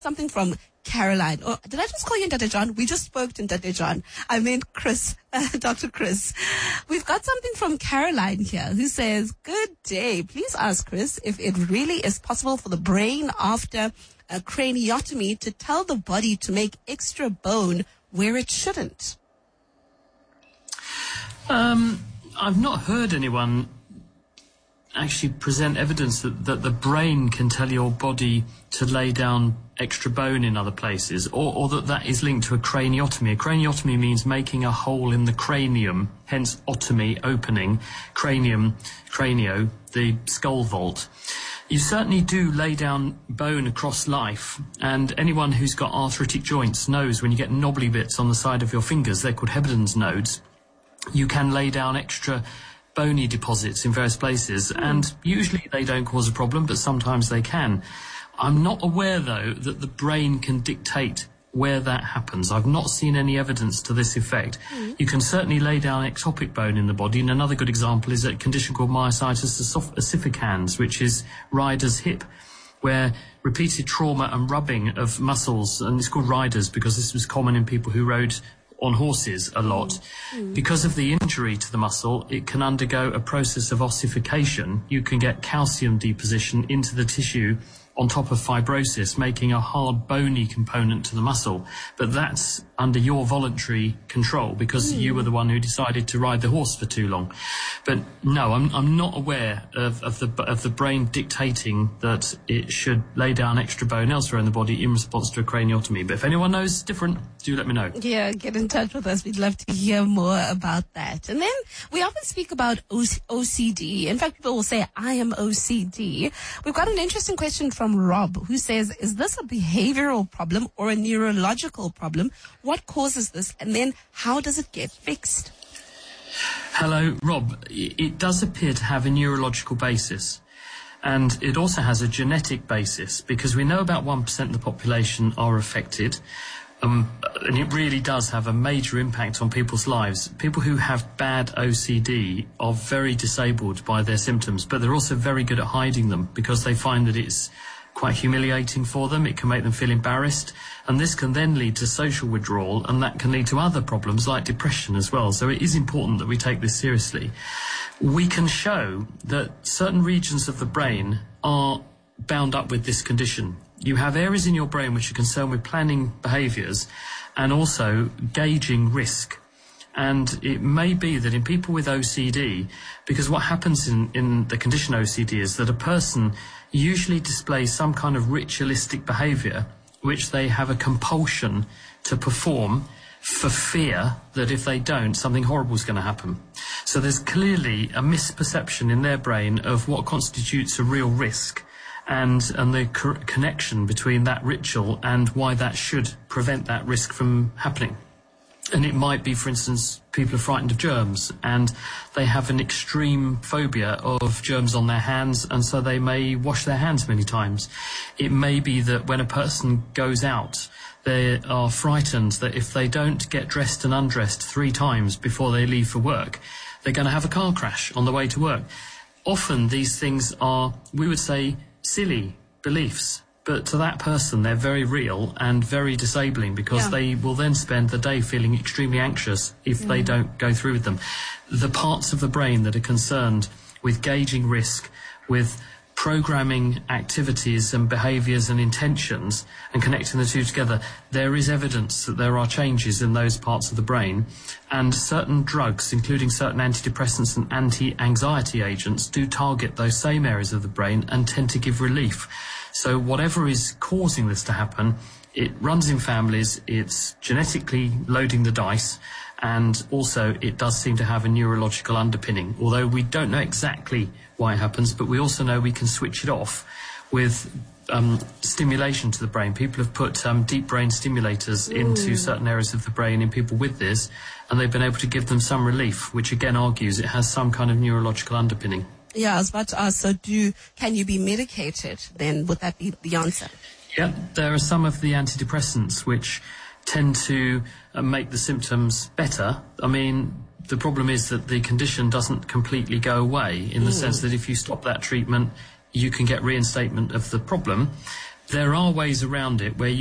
something from Caroline. Oh, did I just call you Ndade John? We just spoke to Ndade John. I meant Chris, Dr. Chris. We've got something from Caroline here who says, good day. Please ask Chris if it really is possible for the brain after a craniotomy to tell the body to make extra bone where it shouldn't. I've not heard anyone actually present evidence that the brain can tell your body to lay down extra bone in other places, or that is linked to a craniotomy. A craniotomy means making a hole in the cranium, hence otomy, opening, cranium, cranio, the skull vault. You certainly do lay down bone across life, and anyone who's got arthritic joints knows when you get knobbly bits on the side of your fingers, they're called Heberden's nodes, you can lay down extra bony deposits in various places, and usually they don't cause a problem, but sometimes they can. I'm not aware, though, that the brain can dictate where that happens. I've not seen any evidence to this effect. You can certainly lay down ectopic bone in the body, and another good example is a condition called myositis ossificans, which is rider's hip, where repeated trauma and rubbing of muscles, and it's called riders because this was common in people who rode on horses a lot. Because of the injury to the muscle, it can undergo a process of ossification. You can get calcium deposition into the tissue on top of fibrosis, making a hard bony component to the muscle. But that's under your voluntary control because you were the one who decided to ride the horse for too long. But no, I'm not aware of the brain dictating that it should lay down extra bone elsewhere in the body in response to a craniotomy. But if anyone knows different, do let me know. Yeah, get in touch with us. We'd love to hear more about that. And then we often speak about OCD. In fact, people will say, I am OCD. We've got an interesting question from Rob, who says, is this a behavioral problem or a neurological problem? What causes this? And then how does it get fixed? Hello, Rob. It does appear to have a neurological basis. And it also has a genetic basis because we know about 1% of the population are affected. And it really does have a major impact on people's lives. People who have bad OCD are very disabled by their symptoms, but they're also very good at hiding them because they find that it's quite humiliating for them. It can make them feel embarrassed, and this can then lead to social withdrawal, and that can lead to other problems like depression as well. So it is important that we take this seriously. We can show that certain regions of the brain are bound up with this condition. You have areas in your brain which are concerned with planning behaviours and also gauging risk. And it may be that in people with OCD, because what happens in the condition OCD is that a person usually displays some kind of ritualistic behaviour which they have a compulsion to perform for fear that if they don't, something horrible is going to happen. So there's clearly a misperception in their brain of what constitutes a real risk and the connection between that ritual and why that should prevent that risk from happening. And it might be, for instance, people are frightened of germs and they have an extreme phobia of germs on their hands, and so they may wash their hands many times. It may be that when a person goes out, they are frightened that if they don't get dressed and undressed 3 times before they leave for work, they're going to have a car crash on the way to work. Often these things are, we would say, silly beliefs. But to that person, they're very real and very disabling because they will then spend the day feeling extremely anxious if they don't go through with them. The parts of the brain that are concerned with gauging risk, with programming activities and behaviours and intentions and connecting the two together, there is evidence that there are changes in those parts of the brain. And certain drugs, including certain antidepressants and anti-anxiety agents, do target those same areas of the brain and tend to give relief. So whatever is causing this to happen, it runs in families, it's genetically loading the dice, and also it does seem to have a neurological underpinning. Although we don't know exactly why it happens, but we also know we can switch it off with stimulation to the brain. People have put deep brain stimulators into certain areas of the brain in people with this, and they've been able to give them some relief, which again argues it has some kind of neurological underpinning. Yeah, I was about to ask, so can you be medicated then? Would that be the answer? Yeah, there are some of the antidepressants which tend to make the symptoms better. I mean, the problem is that the condition doesn't completely go away in the sense that if you stop that treatment, you can get reinstatement of the problem. There are ways around it where